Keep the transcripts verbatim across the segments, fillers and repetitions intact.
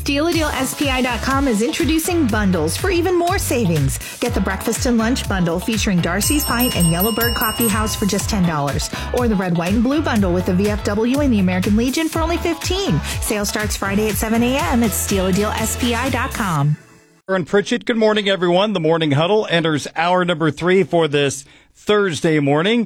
Steal A Deal S P I dot com is introducing bundles for even more savings. Get the breakfast and lunch bundle featuring Darcy's Pint and Yellowbird Coffee House for just ten dollars. Or the red, white, and blue bundle with the V F W and the American Legion for only fifteen dollars. Sale starts Friday at seven a.m. at Steal A Deal S P I dot com. Aaron Pritchett, good morning, everyone. The Morning Huddle enters hour number three for this Thursday morning.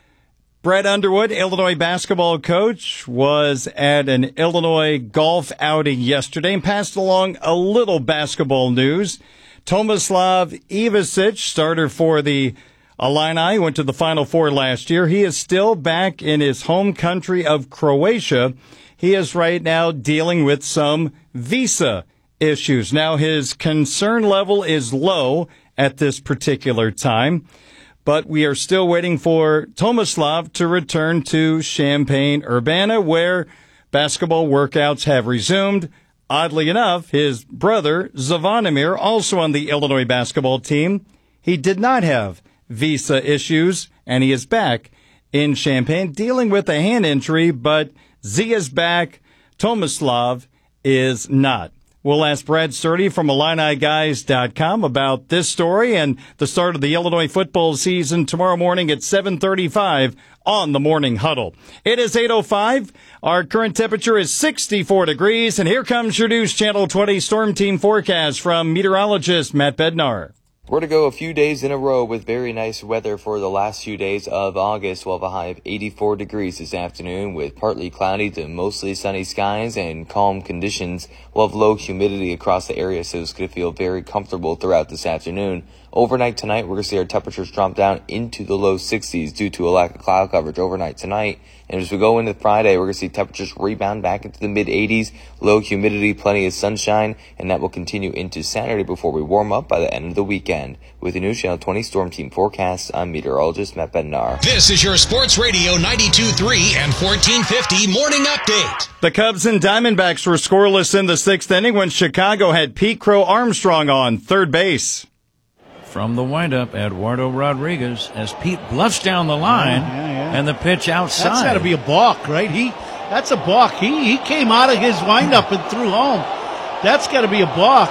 Brett Underwood, Illinois basketball coach, was at an Illinois golf outing yesterday and passed along a little basketball news. Tomislav Ivicic, starter for the Illini, went to the Final Four last year. He is still back in his home country of Croatia. He is right now dealing with some visa issues. Now, his concern level is low at this particular time, but we are still waiting for Tomislav to return to Champaign-Urbana, where basketball workouts have resumed. Oddly enough, his brother, Zvonimir, also on the Illinois basketball team, he did not have visa issues, and he is back in Champaign dealing with a hand injury, but Z is back. Tomislav is not. We'll ask Brad Sturdy from Illini Guys dot com about this story and the start of the Illinois football season tomorrow morning at seven thirty-five on the Morning Huddle. It is eight oh five. Our current temperature is sixty-four degrees, and here comes your News Channel twenty Storm Team forecast from meteorologist Matt Bednar. We're to go a few days in a row with very nice weather for the last few days of August. We'll have a high of eighty-four degrees this afternoon with partly cloudy to mostly sunny skies and calm conditions. We'll have low humidity across the area, so it's going to feel very comfortable throughout this afternoon. Overnight tonight, we're going to see our temperatures drop down into the low sixties due to a lack of cloud coverage overnight tonight. And as we go into Friday, we're going to see temperatures rebound back into the mid eighties, low humidity, plenty of sunshine, and that will continue into Saturday before we warm up by the end of the weekend. With the News Channel twenty Storm Team forecast, I'm meteorologist Matt Bednar. This is your Sports Radio ninety-two point three and fourteen fifty Morning Update. The Cubs and Diamondbacks were scoreless in the sixth inning when Chicago had Pete Crow Armstrong on third base. From the windup, Eduardo Rodriguez as Pete bluffs down the line, yeah, yeah, yeah. and the pitch outside. That's got to be a balk, right? He, that's a balk. He he came out of his windup and threw home. That's got to be a balk.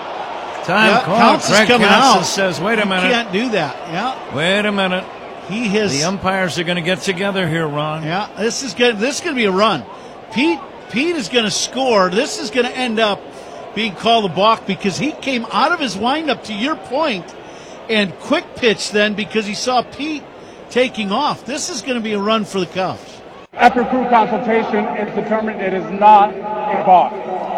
Time yeah, call. Counts Craig is coming Counsell out. says, "Wait a you minute, can't do that." Yeah. Wait a minute. He has. The umpires are going to get together here, Ron. Yeah. This is good. This is going to be a run. Pete Pete is going to score. This is going to end up being called a balk because he came out of his windup. To your point. And quick pitch then because he saw Pete taking off. This is going to be a run for the Cubs. After crew consultation, it's determined it is not a balk.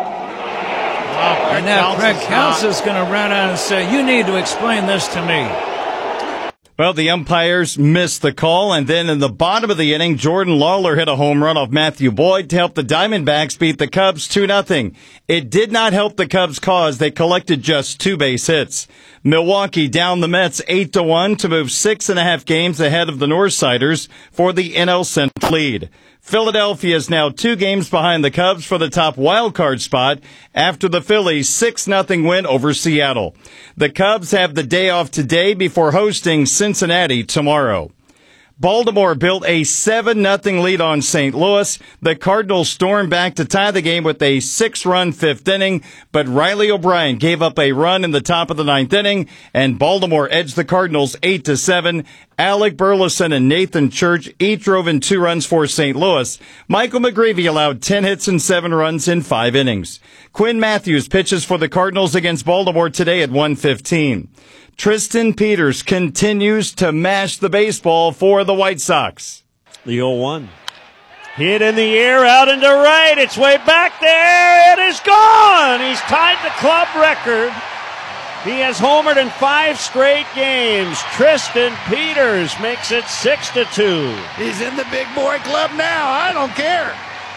Wow, And now Craig Counsell is going to run out and say, "You need to explain this to me." Well, the umpires missed the call, and then in the bottom of the inning, Jordan Lawler hit a home run off Matthew Boyd to help the Diamondbacks beat the Cubs two nothing. It did not help the Cubs' cause. They collected just two base hits. Milwaukee down the Mets eight to one to move six and a half games ahead of the Northsiders for the N L Central lead. Philadelphia is now two games behind the Cubs for the top wildcard spot after the Phillies' six nothing win over Seattle. The Cubs have the day off today before hosting Cincinnati tomorrow. Baltimore built a seven nothing lead on Saint Louis. The Cardinals stormed back to tie the game with a six-run fifth inning, but Riley O'Brien gave up a run in the top of the ninth inning, and Baltimore edged the Cardinals eight to seven. Alec Burleson and Nathan Church each drove in two runs for Saint Louis. Michael McGreevy allowed ten hits and seven runs in five innings. Quinn Matthews pitches for the Cardinals against Baltimore today at one fifteen. Tristan Peters continues to mash the baseball for the White Sox. The oh one. Hit in the air, out into right. It's way back there. It is gone. He's tied the club record. He has homered in five straight games. Tristan Peters makes it six to two. He's in the big boy club now. I don't care.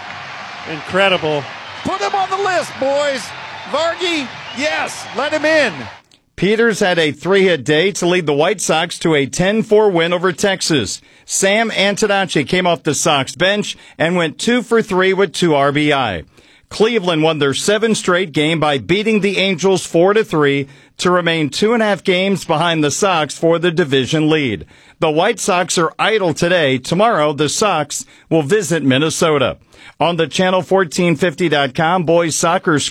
Incredible. Put him on the list, boys. Vargy, yes, let him in. Peters had a three-hit day to lead the White Sox to a ten four win over Texas. Sam Antonacci came off the Sox bench and went two for three with two R B I. Cleveland won their seventh straight game by beating the Angels four to three to remain two and a half games behind the Sox for the division lead. The White Sox are idle today. Tomorrow, the Sox will visit Minnesota. On the channel fourteen fifty dot com boys soccer